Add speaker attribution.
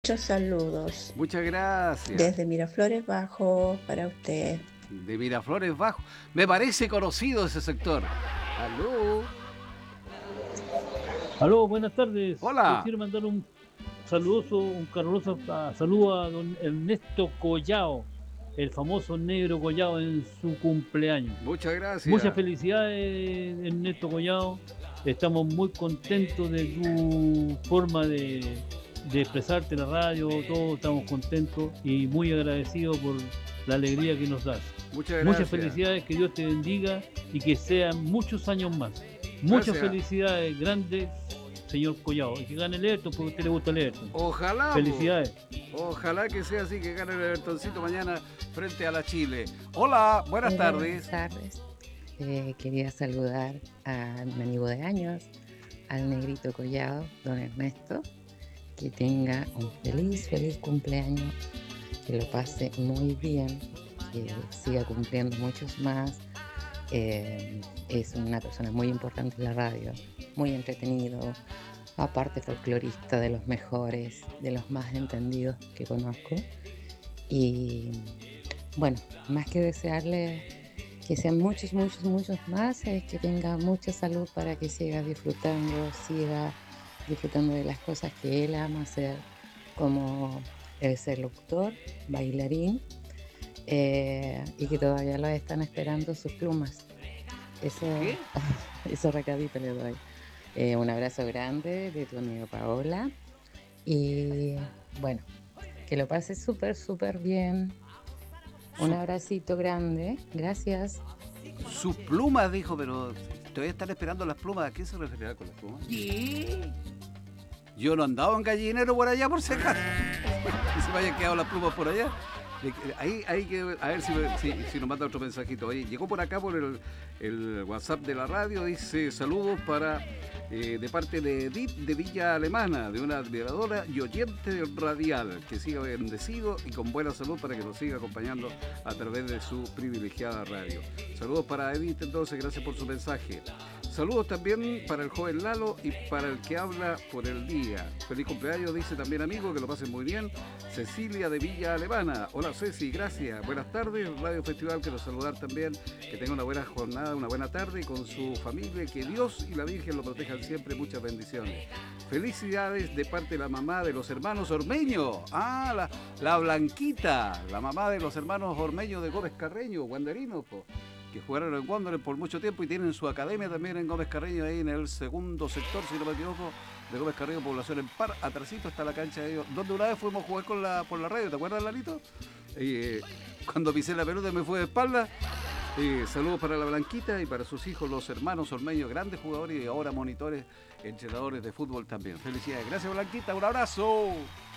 Speaker 1: Muchos saludos
Speaker 2: Muchas gracias.
Speaker 1: desde Miraflores Bajo para usted.
Speaker 2: De Miraflores Bajo. Me parece conocido ese sector. Aló.
Speaker 3: Aló, buenas tardes.
Speaker 2: Hola.
Speaker 3: Quisiera mandar un caluroso saludo a don Ernesto Collao, el famoso negro Collao en su cumpleaños.
Speaker 2: Muchas
Speaker 3: Muchas
Speaker 2: gracias.
Speaker 3: felicidades, Ernesto Collao. Estamos muy contentos de tu forma de expresarte en la radio. Todos estamos contentos y muy agradecidos por la alegría que nos das.
Speaker 2: Muchas
Speaker 3: Muchas
Speaker 2: gracias.
Speaker 3: felicidades, que Dios te bendiga y que sean muchos años más. Muchas
Speaker 2: Gracias.
Speaker 3: felicidades, grandes, señor Collao. Y que gane el Everton, porque a usted le gusta el Everton.
Speaker 2: Ojalá,
Speaker 3: Felicidades.
Speaker 2: ojalá que sea así, que gane el Evertoncito mañana frente a la Chile. Hola, buenas
Speaker 4: Hola, buenas
Speaker 2: tardes.
Speaker 4: tardes. Quería saludar a mi amigo de años, al negrito collado, don Ernesto, que tenga un feliz cumpleaños, que lo pase muy bien, que siga cumpliendo muchos más. Es una persona muy importante en la radio, muy entretenido, aparte folclorista de los mejores, de los más entendidos que conozco. Y bueno, más que desearle que sean muchos más, es que tenga mucha salud para que siga disfrutando de las cosas que él ama hacer, como el ser locutor, bailarín, y que todavía lo están esperando sus plumas. Eso,
Speaker 2: ¿Qué?
Speaker 4: eso recadito le doy. Un abrazo grande de tu amigo Paola y bueno, que lo pases súper bien. Un
Speaker 2: Su,
Speaker 4: abracito grande, gracias.
Speaker 2: sus plumas, dijo, pero todavía están esperando las plumas. ¿A qué se referirá con las plumas?
Speaker 1: ¿Qué?
Speaker 2: Yo no andaba en gallinero por allá, por si acaso. Que se me hayan quedado las plumas por allá. Ahí hay que, a ver si nos manda otro mensajito. Oye, llegó por acá por el WhatsApp de la radio, dice saludos de parte de Edith de Villa Alemana, de una admiradora y oyente radial, que siga bendecido y con buena salud para que nos siga acompañando a través de su privilegiada radio. Saludos para Edith entonces, gracias por su mensaje. Saludos también para el joven Lalo y para el que habla por el día. Feliz cumpleaños, dice también amigo, que lo pasen muy bien. Cecilia de Villa Alemana. Hola Ceci, gracias. Buenas tardes, Radio Festival, quiero saludar también. Que tenga una buena jornada, una buena tarde con su familia. Que Dios y la Virgen lo protejan siempre. Muchas bendiciones. Felicidades de parte de la mamá de los hermanos Ormeño. Ah, la Blanquita, la mamá de los hermanos Ormeño de Gómez Carreño, guanderinos, po, que jugaron en Wanderers por mucho tiempo y tienen su academia también en Gómez Carreño, ahí en el segundo sector, si no me equivoco, de Gómez Carreño, población en par, atrasito está la cancha de ellos, donde una vez fuimos a jugar por la radio, ¿te acuerdas, Lalito? Cuando pisé la pelota me fue de espalda. Saludos para la Blanquita y para sus hijos, los hermanos Ormeño, grandes jugadores y ahora monitores, entrenadores de fútbol también. Felicidades, gracias Blanquita, un abrazo.